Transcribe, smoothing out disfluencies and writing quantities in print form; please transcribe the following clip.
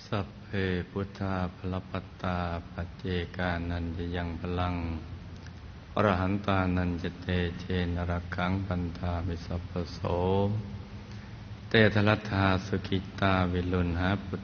สัพเพพุทธาภลปัตตาปัจเจกานันจะยังพลังอรหันตานันจะเตเชนรักขังปันธามิสัพพโสเตทลัทธาสุขิตาวิลุณหาปุ